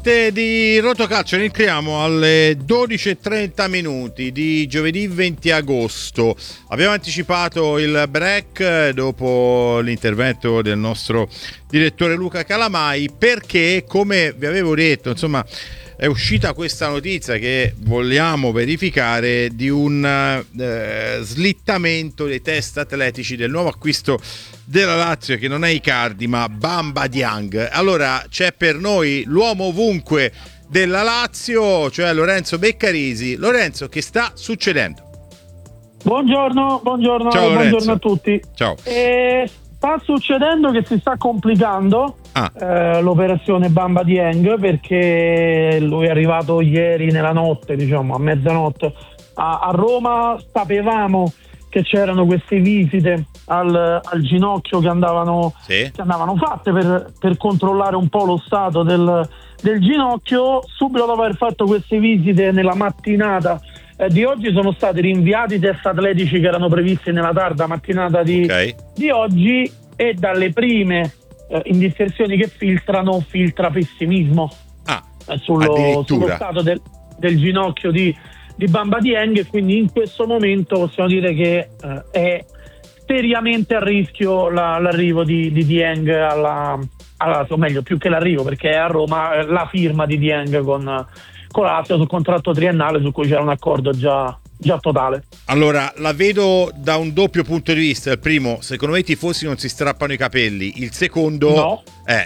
parte di Rotocalcio iniziamo alle 12:30 minuti di giovedì 20 agosto. Abbiamo anticipato il break dopo l'intervento del nostro direttore Luca Calamai, perché, come vi avevo detto, insomma, è uscita questa notizia che vogliamo verificare di un slittamento dei test atletici del nuovo acquisto della Lazio, che non è Icardi ma Bamba Dieng. Allora c'è per noi l'uomo ovunque della Lazio, cioè Lorenzo Beccarisi. Lorenzo, che sta succedendo? Buongiorno, ciao, buongiorno a tutti. Ciao. Sta succedendo che si sta complicando l'operazione Bamba Dieng, perché lui è arrivato ieri nella notte, diciamo a mezzanotte a Roma. Sapevamo che c'erano queste visite al ginocchio che andavano fatte per controllare un po' lo stato del ginocchio. Subito dopo aver fatto queste visite, nella mattinata di oggi, sono stati rinviati i test atletici che erano previsti nella tarda mattinata di oggi, e dalle prime indiscrezioni che filtra pessimismo sullo stato del ginocchio di Bamba Dieng, e quindi in questo momento possiamo dire che è seriamente a rischio l'arrivo di Dieng o meglio, più che l'arrivo, perché è a Roma, la firma di Dieng con la Lazio sul contratto triennale, su cui c'era un accordo già totale. Allora, la vedo da un doppio punto di vista. Il primo, secondo me i tifosi non si strappano i capelli. Il secondo, no.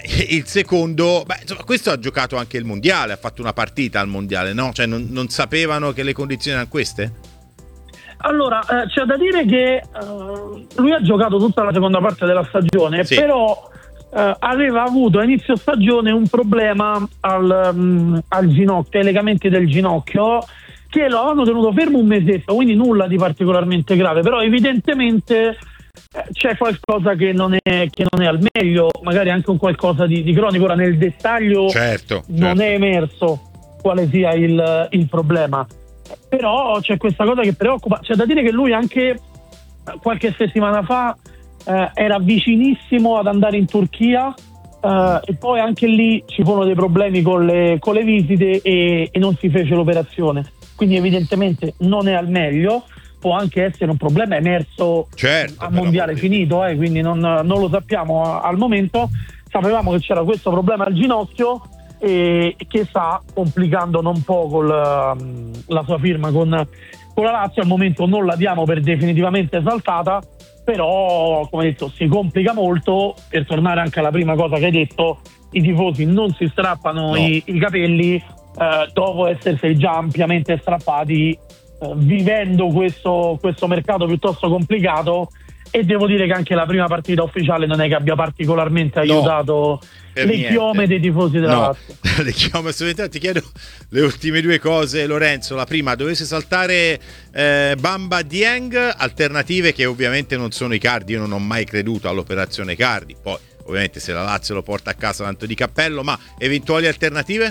Insomma, questo ha giocato anche il mondiale, ha fatto una partita al mondiale, no? Cioè non sapevano che le condizioni erano queste? Allora, c'è da dire che lui ha giocato tutta la seconda parte della stagione, però aveva avuto a inizio stagione un problema al ginocchio, ai legamenti del ginocchio, che lo avevano tenuto fermo un mesetto, quindi nulla di particolarmente grave, però evidentemente c'è qualcosa che non è al meglio, magari anche un qualcosa di cronico. Ora nel dettaglio non è emerso quale sia il problema, però c'è questa cosa che preoccupa. C'è da dire che lui anche qualche settimana fa era vicinissimo ad andare in Turchia, e poi anche lì ci furono dei problemi con le visite e non si fece l'operazione, quindi evidentemente non è al meglio. Può anche essere un problema emerso a mondiale finito, quindi non lo sappiamo al momento. Sapevamo che c'era questo problema al ginocchio e che sta complicando non poco la sua firma con la Lazio. Al momento non la diamo per definitivamente saltata, però come detto si complica molto. Per tornare anche alla prima cosa che hai detto, i tifosi non si strappano i capelli dopo essersi già ampiamente strappati vivendo questo mercato piuttosto complicato. E devo dire che anche la prima partita ufficiale non è che abbia particolarmente aiutato le chiome dei tifosi della Lazio. Le chiome, assolutamente. Ti chiedo le ultime due cose, Lorenzo. La prima, dovesse saltare Bamba Dieng, alternative che ovviamente non sono Icardi. Io non ho mai creduto all'operazione Icardi, poi ovviamente se la Lazio lo porta a casa tanto di cappello, ma eventuali alternative?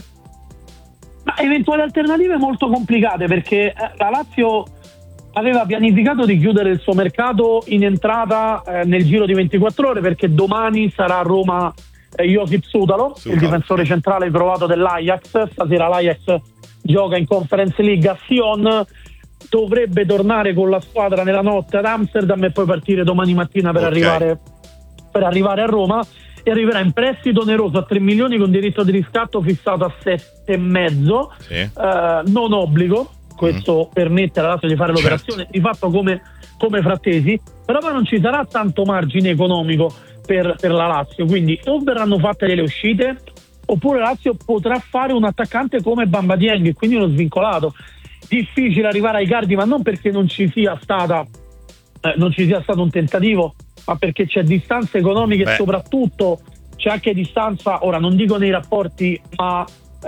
Ma eventuali alternative molto complicate, perché la Lazio aveva pianificato di chiudere il suo mercato in entrata nel giro di 24 ore, perché domani sarà a Roma Josip Sutalo, il difensore centrale provato dell'Ajax. Stasera l'Ajax gioca in Conference League a Sion, dovrebbe tornare con la squadra nella notte ad Amsterdam e poi partire domani mattina per arrivare a Roma, e arriverà in prestito oneroso a 3 milioni con diritto di riscatto fissato a 7,5, non obbligo. Questo permette alla Lazio di fare l'operazione di fatto come Frattesi, però poi non ci sarà tanto margine economico per la Lazio, quindi o verranno fatte delle uscite oppure la Lazio potrà fare un attaccante come Bamba Dieng, quindi uno svincolato. Difficile arrivare ai Icardi, ma non perché non ci sia stato un tentativo, ma perché c'è distanza economica e soprattutto c'è anche distanza, ora non dico nei rapporti, ma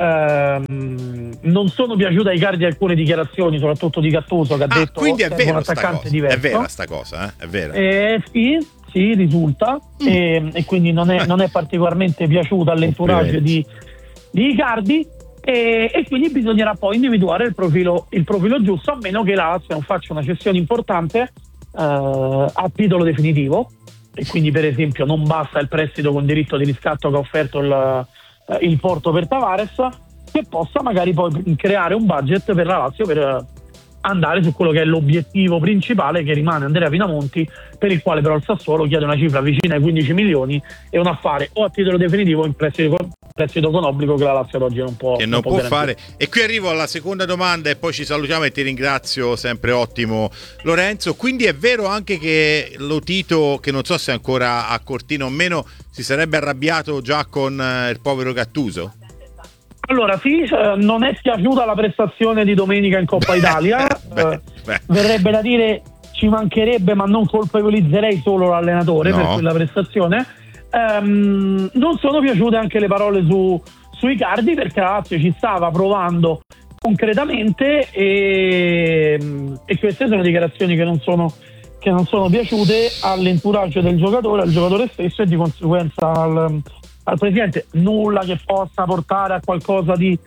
non sono piaciute ai Icardi alcune dichiarazioni, soprattutto di Gattuso, che ha detto quindi è vero un attaccante diverso. È vera sta cosa, è vera. Sì, risulta, e quindi non è particolarmente piaciuta all'entourage di Icardi, e quindi bisognerà poi individuare il profilo giusto, a meno che la Lazio non faccia una cessione importante a titolo definitivo, e quindi per esempio non basta il prestito con diritto di riscatto che ha offerto il Porto per Tavares, che possa magari poi creare un budget per la Lazio per andare su quello che è l'obiettivo principale, che rimane Andrea Pinamonti, per il quale però il Sassuolo chiede una cifra vicina ai 15 milioni e un affare o a titolo definitivo o in prestito con obbligo, che la Lazio ad oggi non può fare. E qui arrivo alla seconda domanda e poi ci salutiamo e ti ringrazio, sempre ottimo Lorenzo. Quindi è vero anche che Lotito, che non so se è ancora a Cortina o meno, si sarebbe arrabbiato già con il povero Gattuso? Allora sì, non è piaciuta la prestazione di domenica in Coppa Italia. Verrebbe da dire ci mancherebbe, ma non colpevolizzerei solo l'allenatore per quella prestazione. Non sono piaciute anche le parole su Icardi, perché la Lazio ci stava provando concretamente e queste sono dichiarazioni che non sono piaciute all'entourage del giocatore, al giocatore stesso e di conseguenza al presidente. Nulla che possa portare a qualcosa di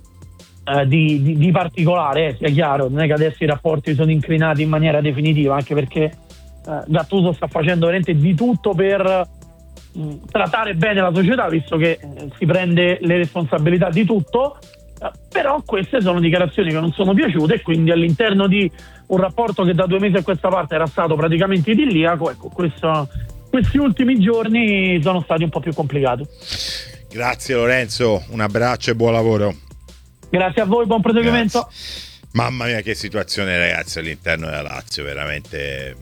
particolare, sia chiaro, non è che adesso i rapporti sono inclinati in maniera definitiva, anche perché Gattuso sta facendo veramente di tutto per trattare bene la società, visto che si prende le responsabilità di tutto, però queste sono dichiarazioni che non sono piaciute e quindi all'interno di un rapporto che da 2 mesi a questa parte era stato praticamente idilliaco, ecco, questi ultimi giorni sono stati un po' più complicati. Grazie Lorenzo, un abbraccio e buon lavoro. Grazie a voi, buon proseguimento. Grazie. Mamma mia che situazione, ragazzi, all'interno della Lazio, veramente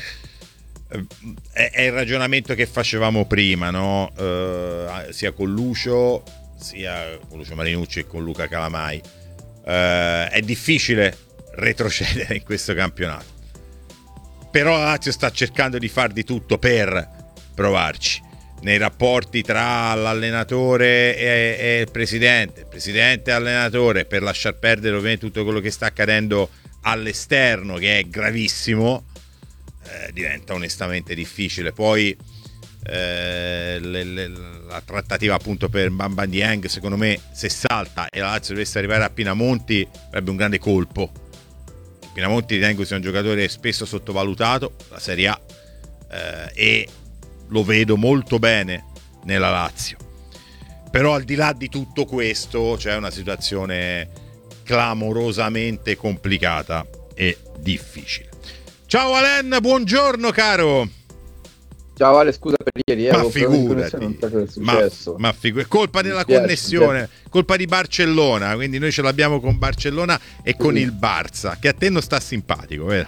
è il ragionamento che facevamo prima, no? Sia con Lucio Marinucci e con Luca Calamai. È difficile retrocedere in questo campionato, però la Lazio sta cercando di far di tutto per provarci nei rapporti tra l'allenatore e il presidente e allenatore, per lasciar perdere ovviamente tutto quello che sta accadendo all'esterno, che è gravissimo. Diventa onestamente difficile. Poi la trattativa appunto per Bamba Dieng, secondo me, se salta e la Lazio dovesse arrivare a Pinamonti, avrebbe un grande colpo. Pinamonti ritengo sia un giocatore spesso sottovalutato, la Serie A, e lo vedo molto bene nella Lazio. Però al di là di tutto questo c'è una situazione clamorosamente complicata e difficile. Ciao Alen, buongiorno caro. Ciao Ale, scusa per ieri, ma figurati, ma colpa della connessione, colpa di Barcellona, quindi noi ce l'abbiamo con Barcellona e con il Barça, che a te non sta simpatico, vero?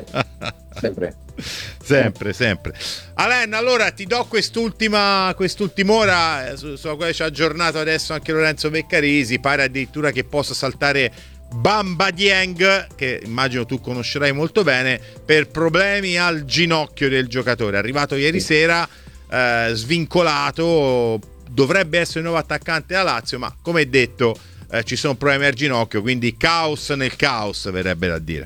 Sempre. Alen, allora ti do quest'ultima ora sulla quale ci ha aggiornato adesso anche Lorenzo Beccarisi. Pare addirittura che possa saltare Bamba Dieng, che immagino tu conoscerai molto bene, per problemi al ginocchio del giocatore, arrivato ieri sera, svincolato, dovrebbe essere il nuovo attaccante della Lazio, ma come detto ci sono problemi al ginocchio, quindi caos nel caos, verrebbe da dire.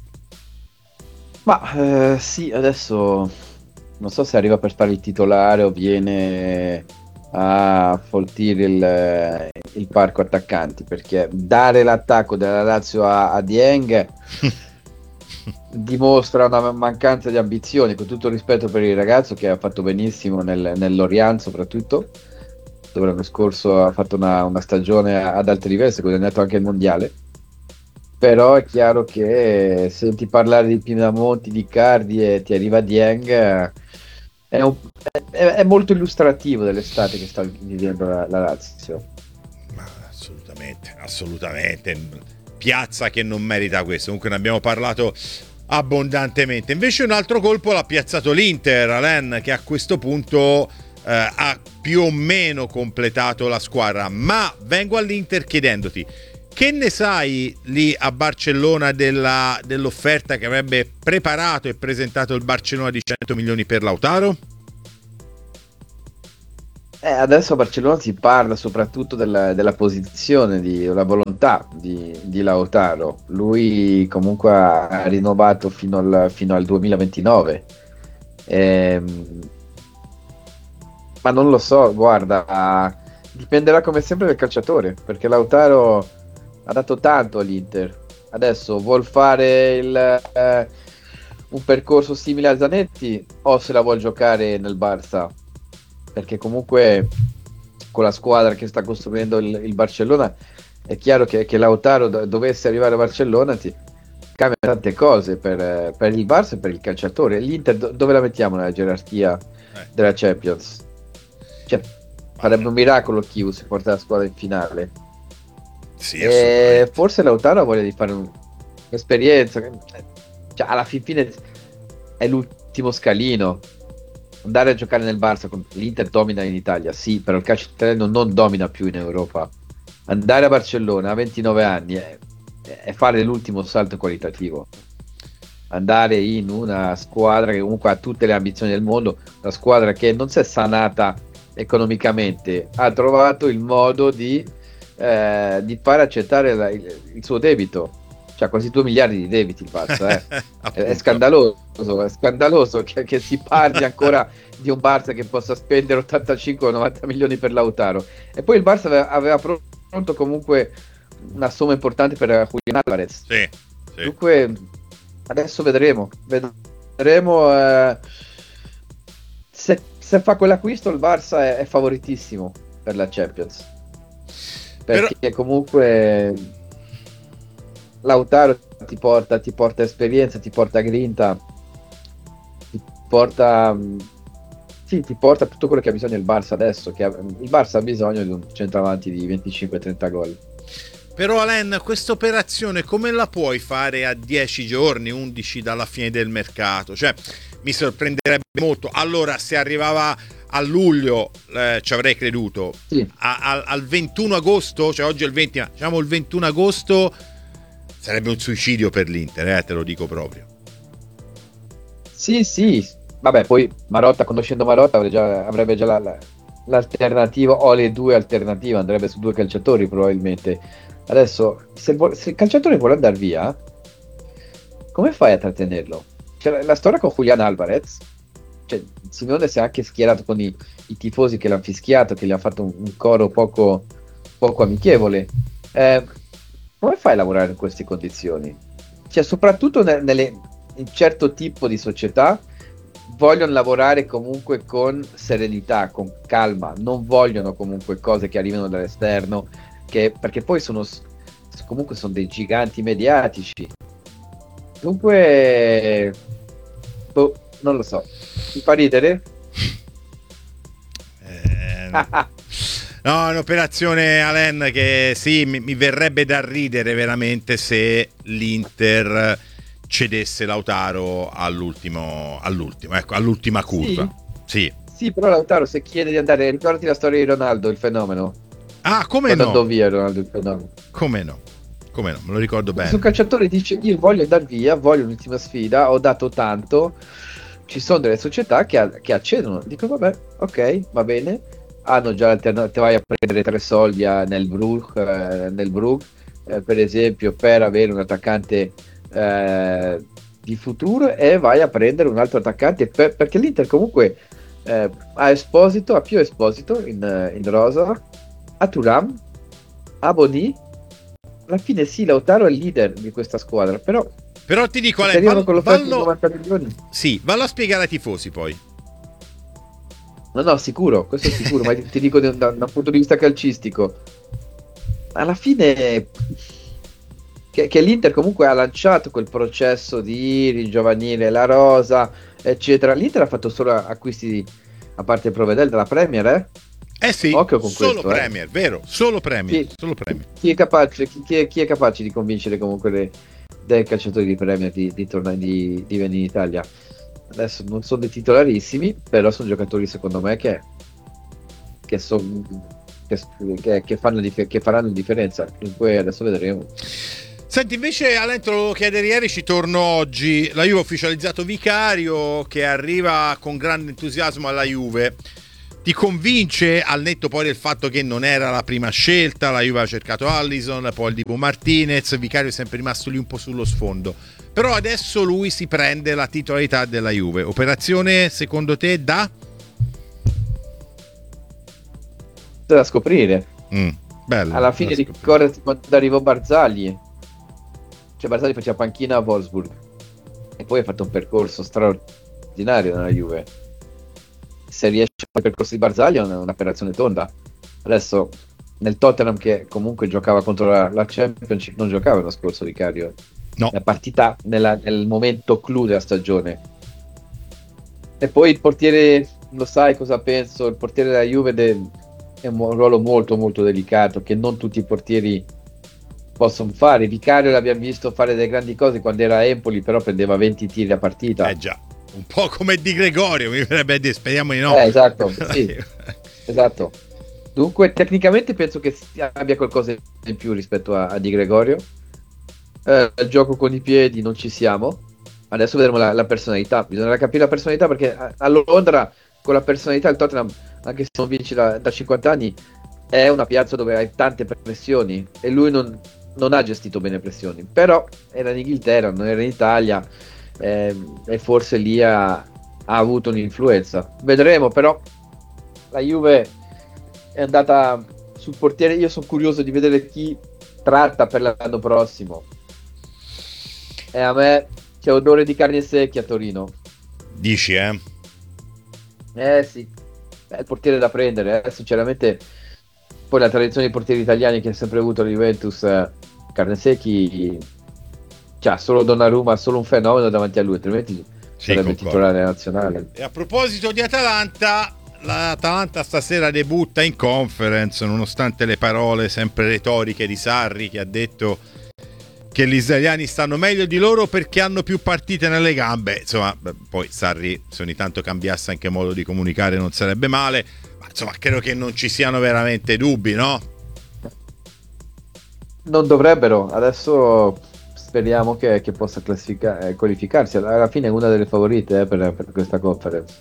Ma sì, adesso non so se arriva per fare il titolare o viene a foltire il parco attaccanti, perché dare l'attacco della Lazio a Dieng dimostra una mancanza di ambizioni, con tutto il rispetto per il ragazzo che ha fatto benissimo nell'Orient, soprattutto dove l'anno scorso ha fatto una stagione ad alti livelli, si è guadagnato anche il mondiale. Però è chiaro che senti parlare di Pinamonti, di Icardi e ti arriva Dieng, è molto illustrativo dell'estate che sta vivendo la Lazio. Ma assolutamente. Piazza che non merita questo. Comunque ne abbiamo parlato abbondantemente. Invece un altro colpo l'ha piazzato l'Inter, Alain, che a questo punto ha più o meno completato la squadra. Ma vengo all'Inter chiedendoti: che ne sai lì a Barcellona dell'offerta che avrebbe preparato e presentato il Barcellona di 100 milioni per Lautaro? Adesso a Barcellona si parla soprattutto della posizione, della volontà di Lautaro. Lui comunque ha rinnovato fino al 2029. Ma non lo so, guarda, dipenderà come sempre dal calciatore, perché Lautaro ha dato tanto all'Inter. Adesso vuol fare un percorso simile a Zanetti o se la vuol giocare nel Barça, perché comunque con la squadra che sta costruendo il Barcellona è chiaro che Lautaro dovesse arrivare a Barcellona ti cambia tante cose per il Barça e per il calciatore. L'Inter dove la mettiamo nella gerarchia della Champions? Cioè, farebbe un miracolo Chiu se porta la squadra in finale. Sì, E forse Lautaro ha voglia di fare un'esperienza, cioè, alla fine è l'ultimo scalino. Andare a giocare nel Barça, l'Inter domina in Italia, sì, però il calcio italiano non domina più in Europa. Andare a Barcellona a 29 anni è fare l'ultimo salto qualitativo. Andare in una squadra che comunque ha tutte le ambizioni del mondo, una squadra che non si è sanata economicamente, ha trovato il modo di far accettare il suo debito. C'ha quasi 2 miliardi di debiti il Barça, è scandaloso che si parli ancora di un Barça che possa spendere 85 o 90 milioni per Lautaro. E poi il Barça aveva pronto comunque una somma importante per Julián Álvarez. Sì. Dunque adesso vedremo se fa quell'acquisto il Barça è favoritissimo per la Champions, perché comunque Lautaro ti porta esperienza, ti porta grinta, ti porta tutto quello che ha bisogno il Barça adesso, il Barça ha bisogno di un centravanti di 25-30 gol. Però Alain, questa operazione come la puoi fare a 10 giorni, 11 dalla fine del mercato? Cioè, mi sorprenderebbe molto. Allora, se arrivava a luglio ci avrei creduto. Sì. Al 21 agosto, cioè oggi è il 20, ma diciamo il 21 agosto sarebbe un suicidio per l'Inter, te lo dico proprio. Sì. Vabbè, poi Marotta, conoscendo Marotta, avrebbe già l'alternativa o le due alternative, andrebbe su 2 calciatori probabilmente. Adesso, se il calciatore vuole andare via, come fai a trattenerlo? Cioè, la storia con Julián Álvarez, cioè, Simeone si è anche schierato con i tifosi che l'hanno fischiato, che gli hanno fatto un coro poco amichevole. Come fai a lavorare in queste condizioni? Cioè, soprattutto in certo tipo di società vogliono lavorare comunque con serenità, con calma, non vogliono comunque cose che arrivano dall'esterno, perché poi comunque sono dei giganti mediatici. Dunque non lo so, mi fa ridere? No, è un'operazione, Alain, che sì, mi verrebbe da ridere veramente se l'Inter cedesse Lautaro all'ultima curva. Sì, però Lautaro se chiede di andare, ricordati la storia di Ronaldo, il fenomeno. Come no? Andò via Ronaldo, il fenomeno. Come no, me lo ricordo bene. Un calciatore dice: io voglio andare via, voglio un'ultima sfida, ho dato tanto. Ci sono delle società che accedono. Dico vabbè, ok, va bene. Hanno già l'alternativa, vai a prendere 3 soldi nel Brugge, per esempio, per avere un attaccante di futuro, e vai a prendere un altro attaccante perché l'Inter comunque ha più Esposito in rosa, a Thuram, a Boni. Alla fine sì, Lautaro è il leader di questa squadra, però ti dico, vallo a spiegare ai tifosi poi. No, sicuro, questo è sicuro, ma ti dico da un punto di vista calcistico, alla fine che l'Inter comunque ha lanciato quel processo di ringiovanire la rosa, eccetera. L'Inter ha fatto solo acquisti, a parte il Provedel, della Premier, sì, occhio con solo questo, Premier, vero? Solo Premier, sì. Solo Premier. Chi è capace di convincere comunque dei calciatori di Premier di tornare di venire in Italia? Adesso non sono dei titolarissimi, però sono giocatori secondo me che faranno differenza. Dunque adesso vedremo. Senti, invece Alain, te lo chiedere ieri, ci torno oggi. La Juve ha ufficializzato Vicario, che arriva con grande entusiasmo alla Juve. Ti convince, al netto poi del fatto che non era la prima scelta, la Juve ha cercato Alisson, poi il Dibu Martinez, Vicario è sempre rimasto lì un po' sullo sfondo, però adesso lui si prende la titolarità della Juve. Operazione secondo te da scoprire? Bello, alla fine ricordati quando arrivò Barzagli, cioè Barzagli faceva panchina a Wolfsburg e poi ha fatto un percorso straordinario nella Juve. Se riesce a fare il percorso di Barzagli è un'operazione tonda. Adesso nel Tottenham, che comunque giocava contro la Championship, non giocava l'anno scorso Vicario. No. La partita nel momento clou della stagione. E poi il portiere, lo sai cosa penso, il portiere della Juve è un ruolo molto molto delicato, che non tutti i portieri possono fare. Vicario l'abbiamo visto fare delle grandi cose quando era a Empoli, però prendeva 20 tiri a partita. Già, un po' come Di Gregorio, mi verrebbe a dire, speriamo di no. Esatto, sì, esatto. Dunque tecnicamente penso che abbia qualcosa in più rispetto a Di Gregorio. Il gioco con i piedi non ci siamo. Adesso vedremo la personalità. Bisognerà capire la personalità, perché a Londra con la personalità il Tottenham, anche se non vinci da 50 anni, è una piazza dove hai tante pressioni e lui non ha gestito bene pressioni. Però era in Inghilterra, non era in Italia, e forse lì ha avuto un'influenza. Vedremo, però la Juve è andata sul portiere. Io sono curioso di vedere chi tratta per l'anno prossimo. E a me c'è odore di carne secchia a Torino. Dici, Sì, è il portiere da prendere, sinceramente. Poi la tradizione dei portieri italiani che ha sempre avuto la Juventus, carne secchi, cioè solo Donnarumma, solo un fenomeno davanti a lui, altrimenti sarebbe titolare nazionale. E a proposito di Atalanta, l'Atalanta stasera debutta in Conference, nonostante le parole sempre retoriche di Sarri, che ha detto che gli israeliani stanno meglio di loro perché hanno più partite nelle gambe. Insomma, poi Sarri, se ogni tanto cambiasse anche modo di comunicare, non sarebbe male, ma insomma credo che non ci siano veramente dubbi, no? Non dovrebbero. Adesso speriamo che possa qualificarsi. Alla fine è una delle favorite per questa conference.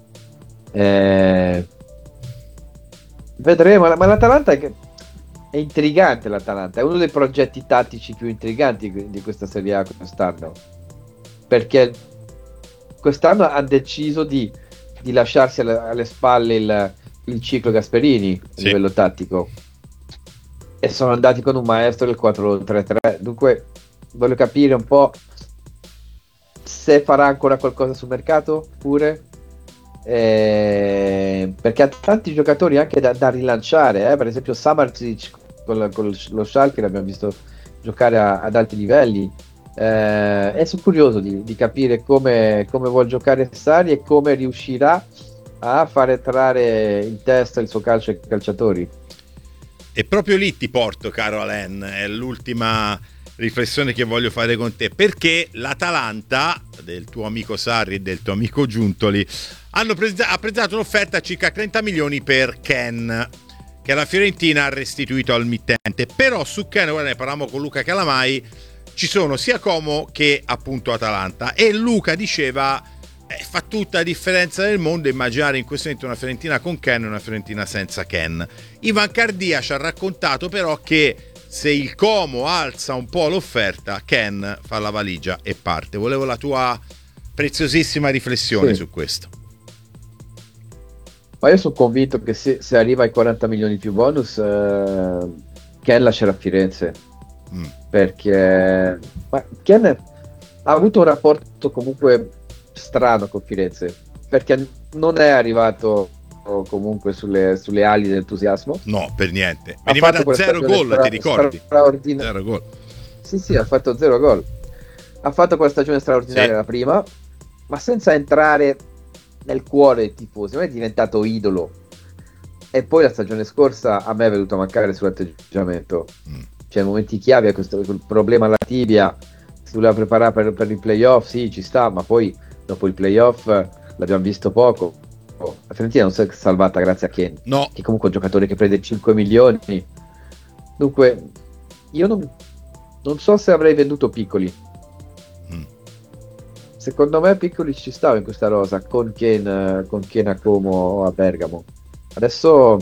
Vedremo, ma l'Atalanta è intrigante. L'Atalanta è uno dei progetti tattici più intriganti di questa Serie A quest'anno, perché quest'anno ha deciso di lasciarsi alle spalle il ciclo Gasperini a livello tattico, e sono andati con un maestro del 4-3-3. Dunque voglio capire un po' se farà ancora qualcosa sul mercato pure, perché ha tanti giocatori anche da rilanciare, per esempio Samardzic con lo Schalke l'abbiamo visto giocare ad alti livelli, e sono curioso di capire come vuol giocare Sarri e come riuscirà a far entrare in testa il suo calcio ai calciatori. E proprio lì ti porto, caro Alain, è l'ultima riflessione che voglio fare con te, perché l'Atalanta del tuo amico Sarri e del tuo amico Giuntoli ha presentato un'offerta a circa 30 milioni per Ken, che la Fiorentina ha restituito al mittente. Però su Ken, guarda, ne parlavamo con Luca Calamai, ci sono sia Como che appunto Atalanta, e Luca diceva fa tutta la differenza del mondo immaginare in questo momento una Fiorentina con Ken e una Fiorentina senza Ken. Ivan Cardia ci ha raccontato però che se il Como alza un po' l'offerta, Ken fa la valigia e parte. Volevo la tua preziosissima riflessione su questo. Ma io sono convinto che se arriva ai 40 milioni più bonus, Ken lascerà Firenze, perché Ken ha avuto un rapporto comunque strano con Firenze, perché non è arrivato comunque sulle ali dell'entusiasmo. No, per niente. Veniva da 0 gol, ti ricordi? 0 gol. Sì, ha fatto 0 gol. Ha fatto quella stagione straordinaria la prima, ma senza entrare nel cuore dei tifosi. Non è diventato idolo. E poi la stagione scorsa a me è venuto a mancare sull'atteggiamento. Cioè, momenti chiave, quel problema alla tibia, si voleva preparare per i playoff, sì, ci sta, ma poi dopo il playoff l'abbiamo visto poco. La Fiorentina non si è salvata grazie a Ken, che comunque è un giocatore che prende 5 milioni. Dunque io non so se avrei venduto Piccoli. Secondo me Piccoli ci stava in questa rosa con Ken a Como o a Bergamo. Adesso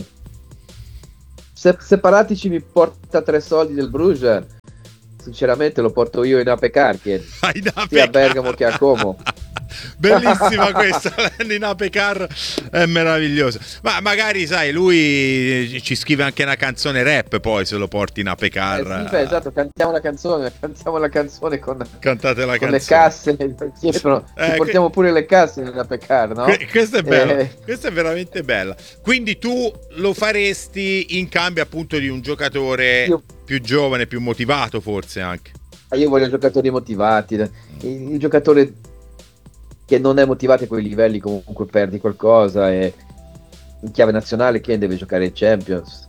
se Paratici mi porta 3 soldi del Bruges, sinceramente lo porto io in Apecar, sia a Bergamo che a Como. Bellissima questa, Nina Pecar è meravigliosa. Ma magari, sai, lui ci scrive anche una canzone rap, poi se lo porti in Apecar. Sì, esatto, cantiamo la canzone con, cantate la con canzone. Le casse, ci portiamo pure le casse nella Pecar, no? Questa è bella, questa è veramente bella. Quindi tu lo faresti in cambio appunto di un giocatore più giovane, più motivato forse anche. Io voglio giocatori motivati, il giocatore che non è motivato a quei livelli comunque perdi qualcosa, e in chiave nazionale Kane deve giocare in Champions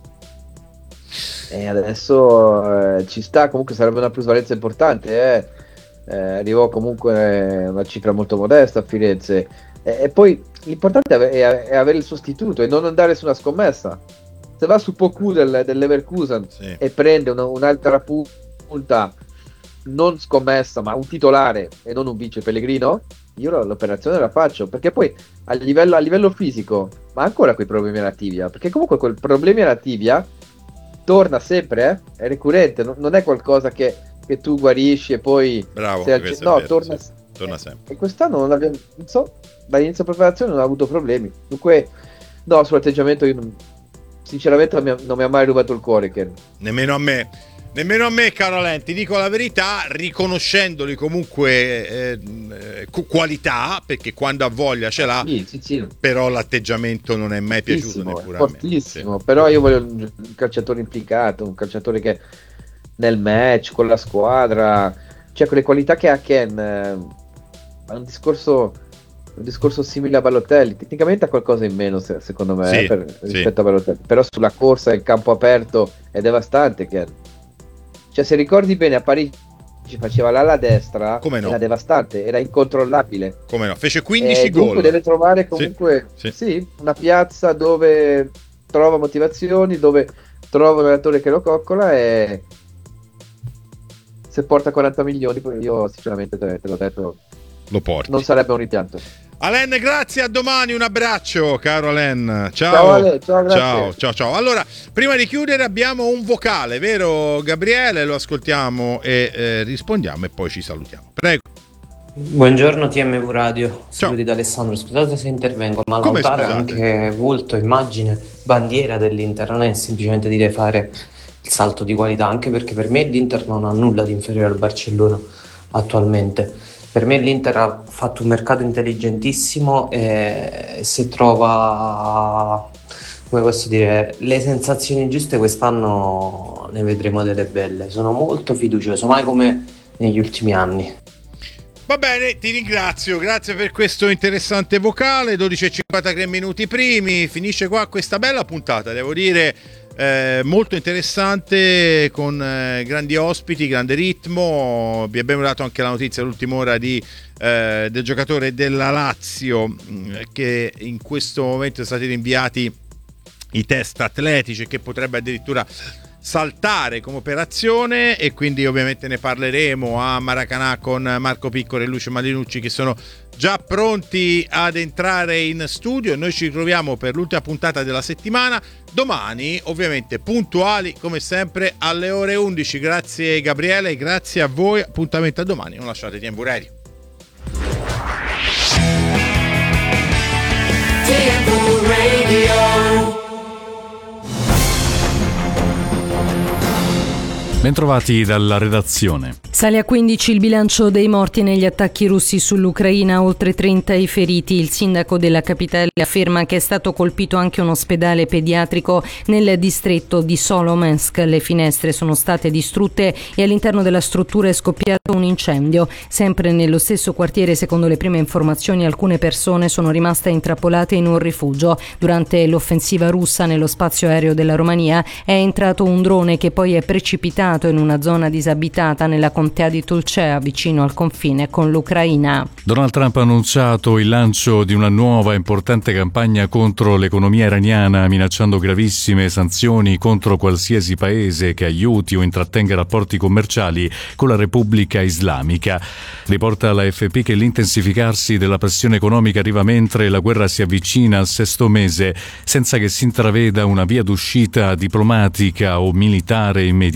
e adesso ci sta, comunque sarebbe una plusvalenza importante, arrivò comunque una cifra molto modesta a Firenze, e poi l'importante è avere il sostituto e non andare su una scommessa. Se va su Poku del Leverkusen e prende un'altra punta non scommessa ma un titolare e non un vice Pellegrino, io l'operazione la faccio, perché poi a livello fisico ma ancora quei problemi alla tibia, perché comunque quel problemi alla tibia torna sempre, è ricorrente, non è qualcosa che tu guarisci e poi bravo, torna sempre. E quest'anno non abbiamo, non so, dall'inizio preparazione non ha avuto problemi, dunque no, sull'atteggiamento io sinceramente non mi ha mai rubato il cuore, Ken. Nemmeno a me, caro Len, ti dico la verità, riconoscendoli comunque qualità, perché quando ha voglia ce l'ha, sì. Però l'atteggiamento non è mai piaciuto neppure fortissimo, a me. Però io voglio un calciatore implicato, un calciatore che nel match, con la squadra, cioè quelle qualità che ha Ken, ha un discorso simile a Balotelli, tecnicamente ha qualcosa in meno secondo me, rispetto a Balotelli, però sulla corsa in campo aperto è devastante Ken. Cioè, se ricordi bene, a Parigi faceva l'ala destra, come no? Era devastante, era incontrollabile. Come no? Fece 15 gol. Dunque deve trovare comunque una piazza dove trova motivazioni, dove trova un allenatore che lo coccola, e se porta 40 milioni, io sinceramente te l'ho detto, lo porti. Non sarebbe un rimpianto. Alen, grazie, a domani, un abbraccio, caro Alen. Ciao. Ciao Ale, ciao. Ciao. Allora, prima di chiudere abbiamo un vocale, vero Gabriele? Lo ascoltiamo e rispondiamo e poi ci salutiamo. Prego. Buongiorno TMV Radio, saluti da Alessandro, scusate se intervengo, ma lautare anche volto, immagine, bandiera dell'Inter, non è semplicemente dire fare il salto di qualità, anche perché per me l'Inter non ha nulla di inferiore al Barcellona attualmente. Per me l'Inter ha fatto un mercato intelligentissimo e se trova, come posso dire, le sensazioni giuste quest'anno ne vedremo delle belle. Sono molto fiducioso, mai come negli ultimi anni. Va bene, ti ringrazio, grazie per questo interessante vocale. 12:53 minuti primi, finisce qua questa bella puntata, devo dire. Molto interessante, con grandi ospiti, grande ritmo. Vi abbiamo dato anche la notizia all'ultima ora del giocatore della Lazio, che in questo momento sono stati rinviati i test atletici, che potrebbe addirittura saltare come operazione, e quindi ovviamente ne parleremo a Maracanã con Marco Piccolo e Lucio Malinucci, che sono già pronti ad entrare in studio. Noi ci ritroviamo per l'ultima puntata della settimana domani, ovviamente puntuali come sempre alle ore 11. Grazie Gabriele, grazie a voi, appuntamento a domani, non lasciate TMV Radio. TMV Radio. Bentrovati dalla redazione. Sale a 15 il bilancio dei morti negli attacchi russi sull'Ucraina, oltre 30 i feriti. Il sindaco della capitale afferma che è stato colpito anche un ospedale pediatrico nel distretto di Solomensk. Le finestre sono state distrutte e all'interno della struttura è scoppiato un incendio. Sempre nello stesso quartiere, secondo le prime informazioni, alcune persone sono rimaste intrappolate in un rifugio. Durante l'offensiva russa nello spazio aereo della Romania è entrato un drone che poi è precipitato in una zona disabitata nella contea di Tulcea, vicino al confine con l'Ucraina. Donald Trump ha annunciato il lancio di una nuova importante campagna contro l'economia iraniana, minacciando gravissime sanzioni contro qualsiasi paese che aiuti o intrattenga rapporti commerciali con la Repubblica Islamica. Riporta l'AFP che l'intensificarsi della pressione economica arriva mentre la guerra si avvicina al 6° mese, senza che si intraveda una via d'uscita diplomatica o militare immediata.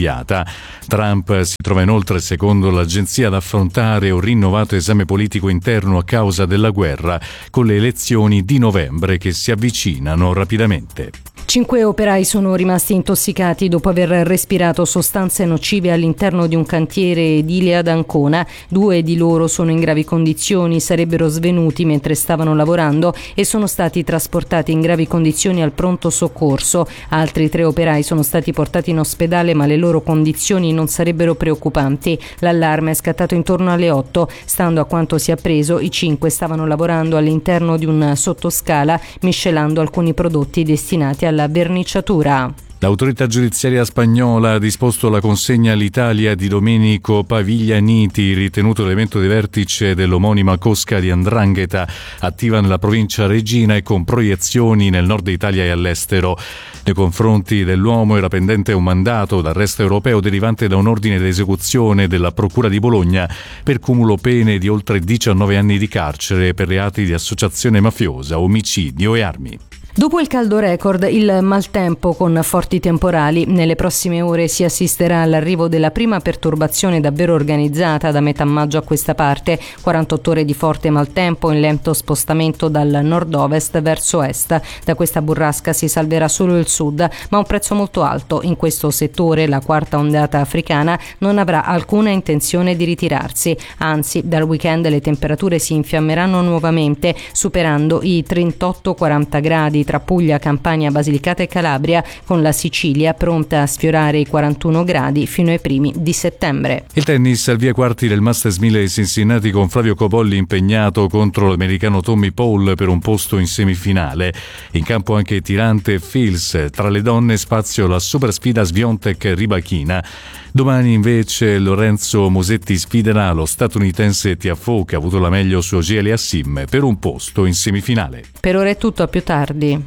Ucraina. Trump si trova inoltre, secondo l'agenzia, ad affrontare un rinnovato esame politico interno a causa della guerra, con le elezioni di novembre che si avvicinano rapidamente. 5 operai sono rimasti intossicati dopo aver respirato sostanze nocive all'interno di un cantiere edile ad Ancona. 2 di loro sono in gravi condizioni, sarebbero svenuti mentre stavano lavorando e sono stati trasportati in gravi condizioni al pronto soccorso. Altri 3 operai sono stati portati in ospedale, ma le loro condizioni non sarebbero preoccupanti. L'allarme è scattato intorno alle 8. Stando a quanto si è appreso, i 5 stavano lavorando all'interno di un sottoscala miscelando alcuni prodotti destinati alla verniciatura. L'autorità giudiziaria spagnola ha disposto la consegna all'Italia di Domenico Paviglianiti, ritenuto elemento di vertice dell'omonima cosca di 'ndrangheta attiva nella provincia Regina e con proiezioni nel nord Italia e all'estero. Nei confronti dell'uomo era pendente un mandato d'arresto europeo derivante da un ordine d'esecuzione della Procura di Bologna per cumulo pene di oltre 19 anni di carcere per reati di associazione mafiosa, omicidio e armi. Dopo il caldo record, il maltempo con forti temporali. Nelle prossime ore si assisterà all'arrivo della prima perturbazione davvero organizzata da metà maggio a questa parte. 48 ore di forte maltempo in lento spostamento dal nord-ovest verso est. Da questa burrasca si salverà solo il sud, ma a un prezzo molto alto. In questo settore la quarta ondata africana non avrà alcuna intenzione di ritirarsi. Anzi, dal weekend le temperature si infiammeranno nuovamente, superando i 38-40 gradi tra Puglia, Campania, Basilicata e Calabria, con la Sicilia pronta a sfiorare i 41 gradi fino ai primi di settembre. Il tennis al via quarti del Masters 1000 di Cincinnati con Flavio Cobolli impegnato contro l'americano Tommy Paul per un posto in semifinale. In campo anche Tirante e Fils. Tra le donne spazio la super sfida Swiatek-Rybakina. Domani invece Lorenzo Musetti sfiderà lo statunitense Tiafoe, che ha avuto la meglio su Ogier Aliassime, per un posto in semifinale. Per ora è tutto, a più tardi.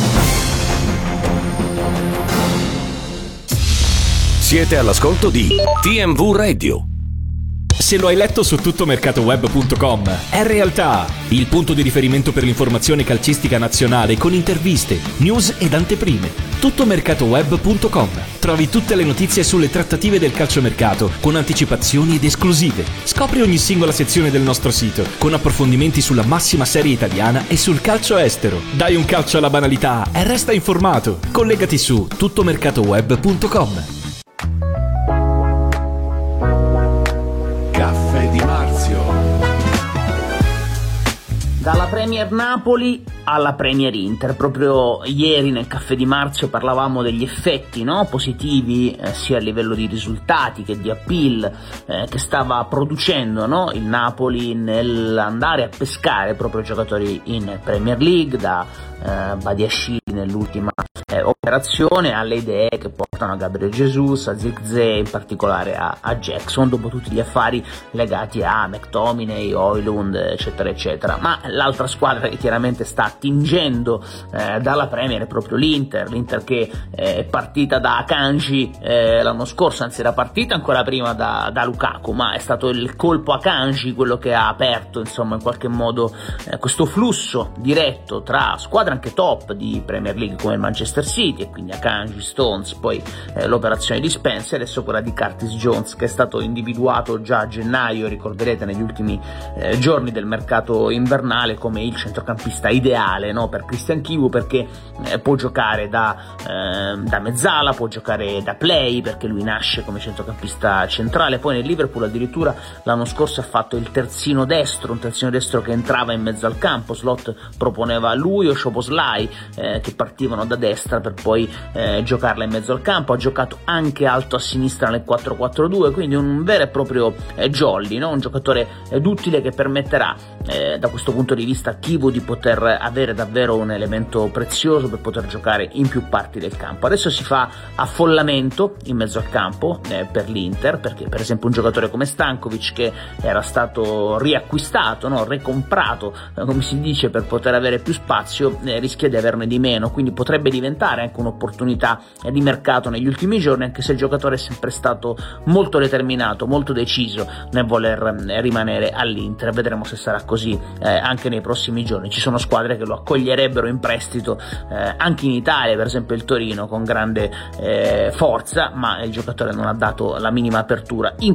Siete all'ascolto di TMV Radio. Se lo hai letto su tuttomercatoweb.com, è realtà il punto di riferimento per l'informazione calcistica nazionale con interviste, news ed anteprime. Tuttomercatoweb.com. Trovi tutte le notizie sulle trattative del calciomercato con anticipazioni ed esclusive. Scopri ogni singola sezione del nostro sito con approfondimenti sulla massima serie italiana e sul calcio estero. Dai un calcio alla banalità e resta informato. Collegati su tuttomercatoweb.com. Caffè di Marzio. Dalla Premier Napoli alla Premier Inter. Proprio ieri nel Caffè di Marzio parlavamo degli effetti, no? Positivi sia a livello di risultati che di appeal che stava producendo, no? Il Napoli nell'andare a pescare proprio giocatori in Premier League, da Badiashile nell'ultima operazione alle idee che portano a Gabriel Jesus, a Zirkzee, in particolare a Jackson, dopo tutti gli affari legati a McTominay, Højlund, eccetera eccetera. Ma l'altra squadra che chiaramente sta attingendo dalla Premier è proprio l'Inter che è partita da Akanji l'anno scorso, anzi era partita ancora prima da Lukaku, ma è stato il colpo Akanji quello che ha aperto insomma in qualche modo questo flusso diretto tra squadre anche top di Premier League come il Manchester City, e quindi Akanji, Stones, poi l'operazione di Spencer, adesso quella di Curtis Jones, che è stato individuato già a gennaio, ricorderete negli ultimi giorni del mercato invernale, come il centrocampista ideale, no, per Christian Chivu, perché può giocare da mezzala, può giocare da play, perché lui nasce come centrocampista centrale. Poi nel Liverpool addirittura l'anno scorso ha fatto il terzino destro, un terzino destro che entrava in mezzo al campo. Slot proponeva lui o Szoboszlai che partivano da destra per poi giocarla in mezzo al campo. Ha giocato anche alto a sinistra nel 4-4-2, quindi un vero e proprio jolly, no? Un giocatore duttile che permetterà da questo punto di vista a Chivu di poter avere davvero un elemento prezioso per poter giocare in più parti del campo. Adesso si fa affollamento in mezzo al campo per l'Inter, perché per esempio un giocatore come Stankovic, che era stato riacquistato, no? Recomprato, come si dice, per poter avere più spazio, rischia di averne di meno meno, quindi potrebbe diventare anche un'opportunità di mercato negli ultimi giorni, anche se il giocatore è sempre stato molto determinato, molto deciso nel voler rimanere all'Inter. Vedremo se sarà così anche nei prossimi giorni. Ci sono squadre che lo accoglierebbero in prestito anche in Italia, per esempio il Torino, con grande forza, ma il giocatore non ha dato la minima apertura in